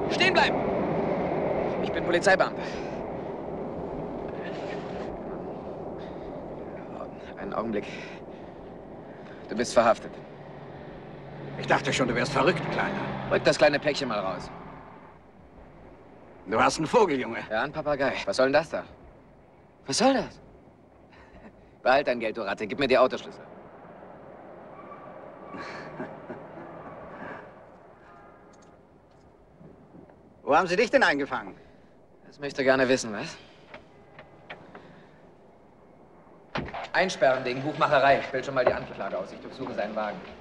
Stehen bleiben! Ich bin Polizeibeamter. Einen Augenblick. Du bist verhaftet. Ich dachte schon, du wärst verrückt, Kleiner. Rück das kleine Päckchen mal raus. Du hast einen Vogel, Junge. Ja, ein Papagei. Was soll denn das da? Was soll das? Behalt dein Geld, du Ratte. Gib mir die Autoschlüssel. Wo haben sie dich denn eingefangen? Das möchte gerne wissen, was? Einsperren wegen Buchmacherei. Ich will schon mal die Anklage aus. Ich durchsuche seinen Wagen.